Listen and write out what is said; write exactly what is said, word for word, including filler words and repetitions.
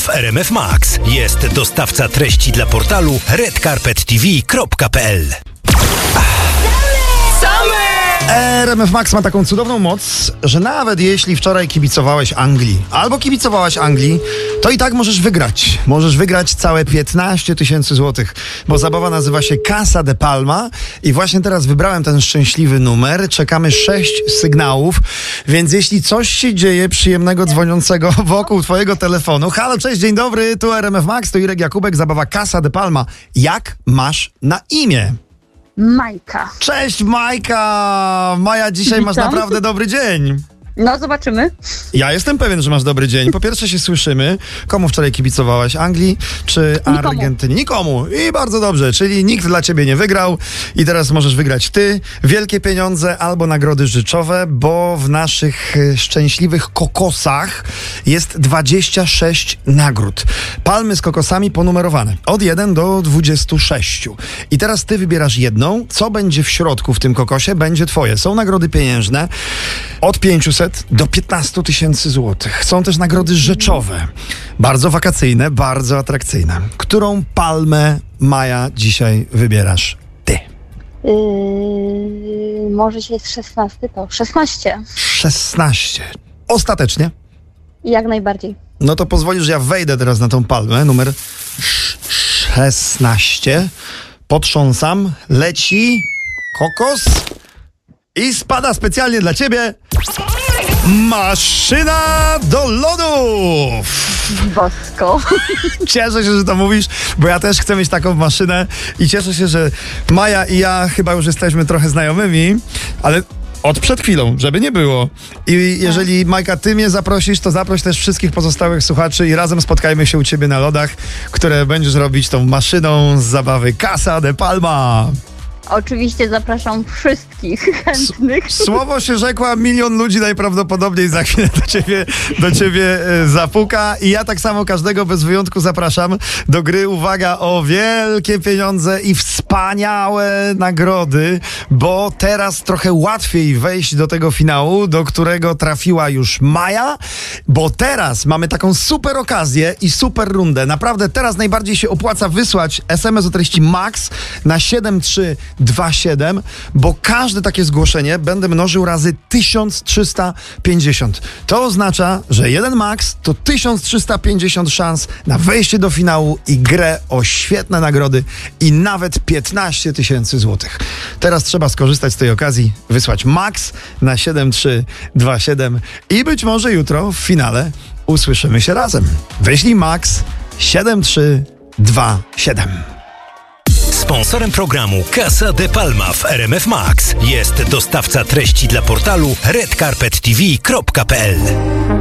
w R M F Max. Jest dostawca treści dla portalu red carpet t v kropka p l. R M F Max ma taką cudowną moc, że nawet jeśli wczoraj kibicowałeś Anglii albo kibicowałaś Anglii, to i tak możesz wygrać. Możesz wygrać całe piętnaście tysięcy złotych, bo zabawa nazywa się Casa de Palma i właśnie teraz wybrałem ten szczęśliwy numer. Czekamy sześć sygnałów, więc jeśli coś się dzieje przyjemnego dzwoniącego wokół twojego telefonu. Halo, cześć, dzień dobry, tu R M F Max, to Irek Jakubek, zabawa Casa de Palma. Jak masz na imię? Majka. Cześć Majka! Maja, dzisiaj masz Witam. naprawdę dobry dzień. No, zobaczymy. Ja jestem pewien, że masz dobry dzień. Po pierwsze się słyszymy. Komu wczoraj kibicowałaś? Anglii czy Nikomu. Argentynie? Nikomu. I bardzo dobrze, czyli nikt dla ciebie nie wygrał i teraz możesz wygrać ty wielkie pieniądze albo nagrody życzowe, bo w naszych e, szczęśliwych kokosach jest dwadzieścia sześć nagród. Palmy z kokosami ponumerowane. Od jeden do dwudziestu sześciu. I teraz ty wybierasz jedną. Co będzie w środku w tym kokosie, będzie twoje. Są nagrody pieniężne od pięciuset do piętnastu tysięcy złotych. Są też nagrody rzeczowe. Bardzo wakacyjne, bardzo atrakcyjne. Którą palmę, Maja, dzisiaj wybierasz ty? Yy, może się jest szesnasty, to szesnaście. szesnaście. Ostatecznie? Jak najbardziej. No to pozwolisz, że ja wejdę teraz na tą palmę. Numer sz- szesnaście. Potrząsam. Leci kokos. I spada specjalnie dla ciebie maszyna do lodów. Bosko. Cieszę się, że to mówisz, bo ja też chcę mieć taką maszynę i cieszę się, że Maja i ja chyba już jesteśmy trochę znajomymi, ale od przed chwilą, żeby nie było. I jeżeli, Majka, ty mnie zaprosisz, to zaproś też wszystkich pozostałych słuchaczy i razem spotkajmy się u ciebie na lodach, które będziesz robić tą maszyną z zabawy Casa de Palma. Oczywiście zapraszam wszystkich chętnych. Słowo się rzekła, milion ludzi najprawdopodobniej za chwilę do ciebie, do ciebie e, zapuka i ja tak samo każdego bez wyjątku zapraszam do gry. Uwaga, o wielkie pieniądze i wspaniałe nagrody, bo teraz trochę łatwiej wejść do tego finału, do którego trafiła już Maja, bo teraz mamy taką super okazję i super rundę. Naprawdę teraz najbardziej się opłaca wysłać es em es o treści MAX na siedem trzy dwa siedem, bo każde takie zgłoszenie będę mnożył razy tysiąc trzysta pięćdziesiąt. To oznacza, że jeden max to tysiąc trzysta pięćdziesiąt szans na wejście do finału i grę o świetne nagrody i nawet piętnaście tysięcy złotych. Teraz trzeba skorzystać z tej okazji, wysłać max na siedem trzy dwa siedem i być może jutro w finale usłyszymy się razem. Wyślij max siedem trzy dwa siedem. Sponsorem programu Casa de Palma w R M F Max jest dostawca treści dla portalu red carpet t v kropka p l.